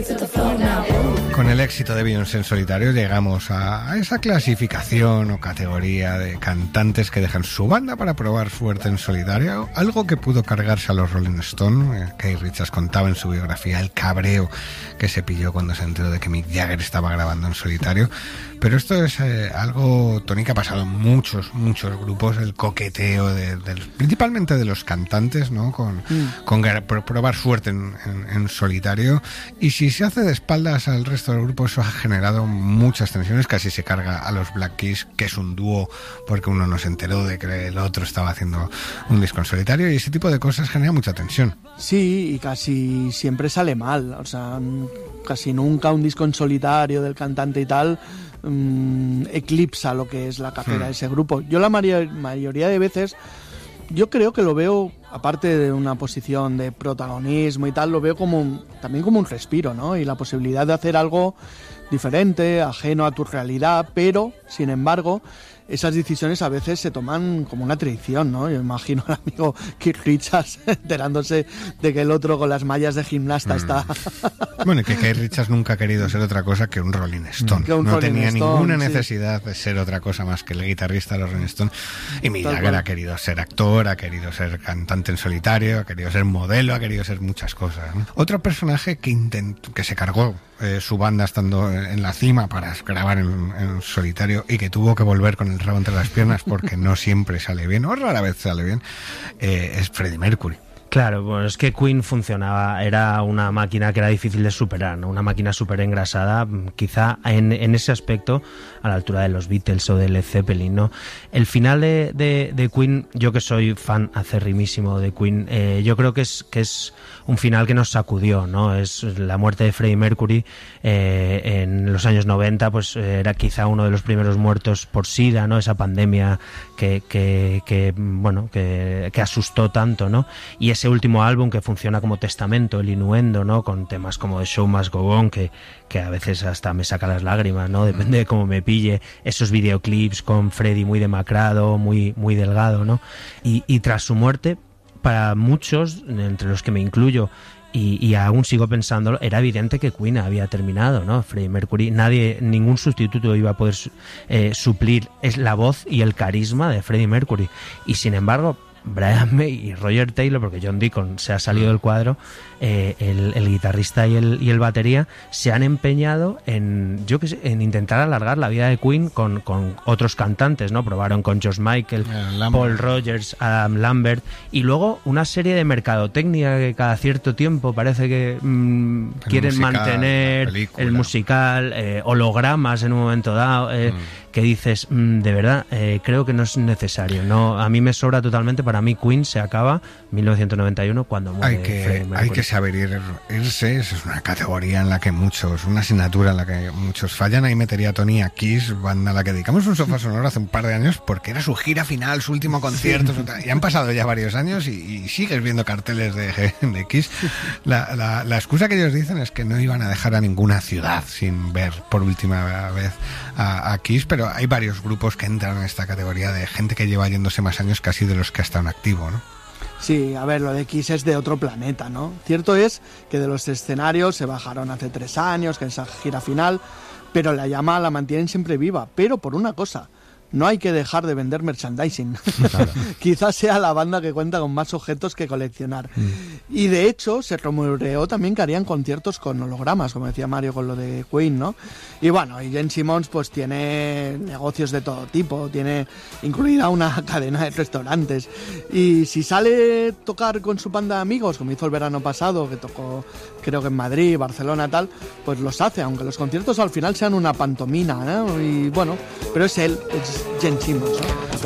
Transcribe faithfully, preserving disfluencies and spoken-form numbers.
Con el éxito de Beyoncé en solitario llegamos a, a esa clasificación o categoría de cantantes que dejan su banda para probar suerte en solitario, algo que pudo cargarse a los Rolling Stones. eh, Keith Richards contaba en su biografía el cabreo que se pilló cuando se enteró de que Mick Jagger estaba grabando en solitario. Pero esto es eh, algo, Tony, que ha pasado en muchos, muchos grupos, el coqueteo de, de, principalmente de los cantantes, ¿no? Con, mm. con probar suerte en, en, en solitario. Y si se hace de espaldas al resto del grupo, eso ha generado muchas tensiones. Casi se carga a los Black Keys, que es un dúo, porque uno no se enteró de que el otro estaba haciendo un disco en solitario, y ese tipo de cosas genera mucha tensión. Sí, y casi siempre sale mal. O sea, casi nunca un disco en solitario del cantante y tal um, eclipsa lo que es la carrera hmm. de ese grupo. Yo la mayor, mayoría de veces, yo creo que lo veo, aparte de una posición de protagonismo y tal, lo veo como un, también como un respiro, ¿no? Y la posibilidad de hacer algo diferente, ajeno a tu realidad, pero, sin embargo, esas decisiones a veces se toman como una traición, ¿no? Yo imagino al amigo Keith Richards enterándose de que el otro con las mallas de gimnasta mm. está... Bueno, y que Keith Richards nunca ha querido ser otra cosa que un Rolling Stone. Que un no Rolling tenía Stone, ninguna sí. necesidad de ser otra cosa más que el guitarrista de los Rolling Stone. Y Mick Jagger ha querido ser actor, ha querido ser cantante en solitario, ha querido ser modelo, ha querido ser muchas cosas, ¿no? Otro personaje que intentó, que se cargó eh, su banda estando en la cima para grabar en, en solitario y que tuvo que volver con el rabo entre las piernas porque no siempre sale bien, o rara vez sale bien, eh, es Freddie Mercury. Claro, bueno, es que Queen funcionaba, era una máquina que era difícil de superar, ¿no? Una máquina súper engrasada, quizá en, en ese aspecto a la altura de los Beatles o de Led Zeppelin, ¿no? El final de, de, de Queen, yo que soy fan acerrimísimo de Queen, eh, yo creo que es, que es un final que nos sacudió, ¿no? Es la muerte de Freddie Mercury eh, en los años noventa, pues era quizá uno de los primeros muertos por SIDA, ¿no? Esa pandemia que, que, que bueno, que, que asustó tanto, ¿no? Y ese último álbum que funciona como testamento, el Innuendo, ¿no? Con temas como The Show Must Go On, que, que a veces hasta me saca las lágrimas, ¿no? Depende de cómo me pille. Esos videoclips con Freddie muy demacrado, muy, muy delgado, ¿no? Y, y tras su muerte, para muchos, entre los que me incluyo, y, y aún sigo pensándolo, era evidente que Queen había terminado, ¿no? Freddie Mercury, nadie, ningún sustituto iba a poder eh, suplir es la voz y el carisma de Freddie Mercury. Y sin embargo, Brian May y Roger Taylor, porque John Deacon se ha salido del cuadro, eh, el, el guitarrista y el, y el batería se han empeñado en, yo que sé, en intentar alargar la vida de Queen con, con otros cantantes, ¿no? Probaron con George Michael, yeah, Paul Rogers, Adam Lambert, y luego una serie de mercadotecnia que cada cierto tiempo parece que mmm, quieren musical, mantener el musical, eh, hologramas en un momento dado, eh, mm. que dices, mmm, de verdad, eh, creo que no es necesario, no, a mí me sobra totalmente. Para mí Queen se acaba en mil novecientos noventa y uno cuando muere hay que, Freddie Mercury. Hay que saber ir, irse, eso es una categoría en la que muchos, una asignatura en la que muchos fallan. Ahí metería a Tony a Kiss, banda a la que dedicamos un sofá sonoro hace un par de años porque era su gira final, su último concierto, sí. Y han pasado ya varios años y, y sigues viendo carteles de, de Kiss. La, la, la excusa que ellos dicen es que no iban a dejar a ninguna ciudad sin ver por última vez a, a Kiss, pero hay varios grupos que entran en esta categoría de gente que lleva yéndose más años casi de los que están activo, ¿no? Sí, a ver, lo de Kiss es de otro planeta, ¿no? Cierto es que de los escenarios se bajaron hace tres años, que es esa gira final, pero la llama la mantienen siempre viva, pero por una cosa, no hay que dejar de vender merchandising. Claro. Quizás sea la banda que cuenta con más objetos que coleccionar. Mm. Y de hecho, se rumoreó también que harían conciertos con hologramas, como decía Mario con lo de Queen, ¿no? Y bueno, y Gene Simmons pues tiene negocios de todo tipo, tiene incluida una cadena de restaurantes. Y si sale tocar con su banda de amigos, como hizo el verano pasado, que tocó creo que en Madrid, Barcelona, tal, pues los hace, aunque los conciertos al final sean una pantomina, ¿no? Y bueno, pero es él, es Gene Simmons, ¿no?